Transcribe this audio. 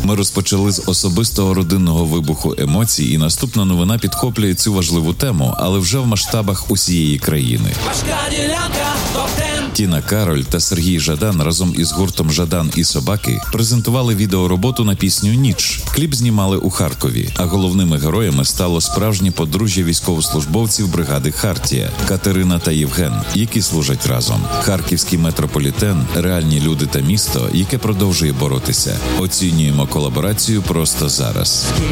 Ми розпочали з особистого родинного вибуху емоцій, і наступна новина підхоплює цю важливу тему, але вже в масштабах усієї країни. Тіна Кароль та Сергій Жадан разом із гуртом «Жадан і собаки» презентували відеороботу на пісню «Ніч». Кліп знімали у Харкові, а головними героями стало справжнє подружжя військовослужбовців бригади «Хартія» – Катерина та Євген, які служать разом. Харківський метрополітен – реальні люди та місто, яке продовжує боротися. Оцінюємо колаборацію просто зараз.